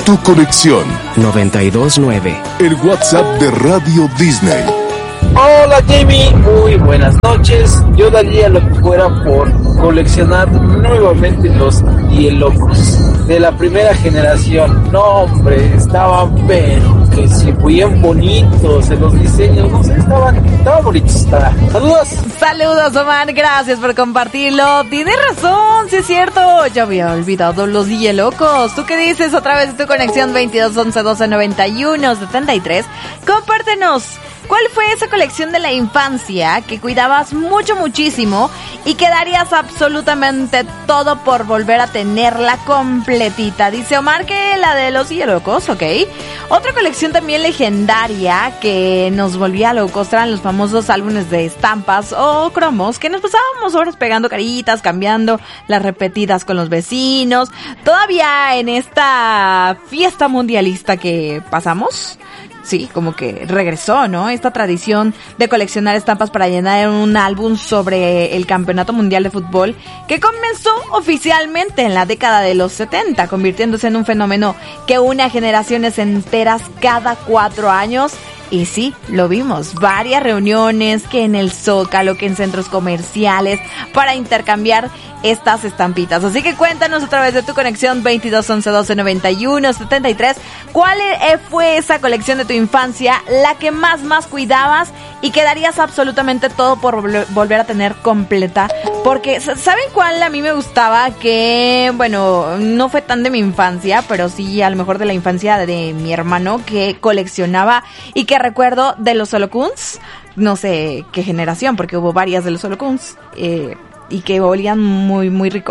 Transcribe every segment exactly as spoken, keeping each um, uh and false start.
Tu conexión noventa y dos nueve. El WhatsApp de Radio Disney. Hola Jamie, muy buenas noches. Yo daría lo que fuera por coleccionar nuevamente los Hielocos de la primera generación. No hombre, estaban pero que si bien bonitos en los diseños, no sé, estaban, estaban bonitos. Saludos. Saludos Omar, gracias por compartirlo. Tienes razón, sí es cierto, ya había olvidado los Hielocos. ¿Tú qué dices? A través de tu conexión veintidós once doce noventa y uno setenta y tres. Compártenos. ¿Cuál fue esa colección de la infancia que cuidabas mucho, muchísimo y que darías absolutamente todo por volver a tenerla completita? Dice Omar que la de los Hielocos, ok. Otra colección también legendaria que nos volvía locos eran los famosos álbumes de estampas o cromos que nos pasábamos horas pegando caritas, cambiando las repetidas con los vecinos. Todavía en esta fiesta mundialista que pasamos, sí, como que regresó, ¿no? Esta tradición de coleccionar estampas para llenar un álbum sobre el Campeonato Mundial de Fútbol que comenzó oficialmente en la década de los setenta, convirtiéndose en un fenómeno que une a generaciones enteras cada cuatro años. Y sí, lo vimos, varias reuniones, que en el Zócalo, que en centros comerciales, para intercambiar estas estampitas. Así que cuéntanos a través de tu conexión veintidós once doce noventa y uno setenta y tres, ¿cuál fue esa colección de tu infancia, la que más, más cuidabas y que darías absolutamente todo por volver a tener completa? Porque, ¿saben cuál a mí me gustaba? Que, bueno, no fue tan de mi infancia, pero sí a lo mejor de la infancia de mi hermano, que coleccionaba y que recuerdo de los Holocuns, no sé qué generación, porque hubo varias de los Holocuns, eh, y que olían muy, muy rico.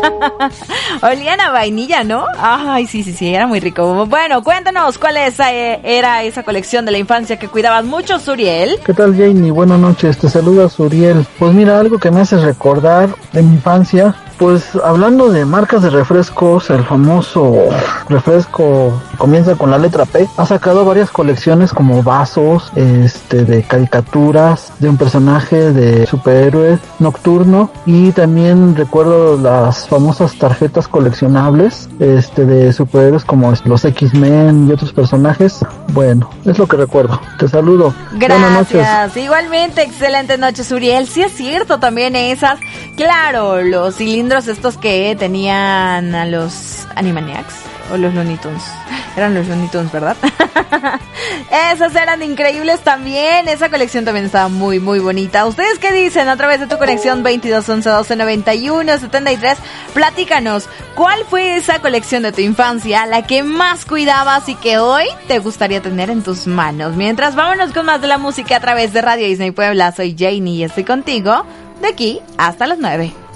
Olían a vainilla, ¿no? Ay, sí, sí, sí, era muy rico. Bueno, cuéntanos, ¿cuál es, eh, era esa colección de la infancia que cuidabas mucho, Suriel? ¿Qué tal, Janie? Buenas noches, te saluda Suriel. Pues mira, algo que me hace recordar de mi infancia, pues hablando de marcas de refrescos, el famoso refresco comienza con la letra P, ha sacado varias colecciones como vasos, este, de caricaturas, de un personaje de superhéroe nocturno, y también recuerdo las famosas tarjetas coleccionables, este, de superhéroes como los X-Men y otros personajes. Bueno, es lo que recuerdo. Te saludo. Gracias. Buenas noches. Igualmente, excelente noche, Suriel. Sí es cierto, también esas, claro, los cilindros estos que tenían a los Animaniacs o los Looney Tunes. Eran los Looney Tunes, ¿verdad? Esas eran increíbles también. Esa colección también estaba muy, muy bonita. ¿Ustedes qué dicen? A través de tu conexión veintidós once doce noventa y uno setenta y tres, platícanos, ¿cuál fue esa colección de tu infancia, la que más cuidabas y que hoy te gustaría tener en tus manos? Mientras, vámonos con más de la música a través de Radio Disney Puebla. Soy Janie y estoy contigo de aquí hasta las nueve.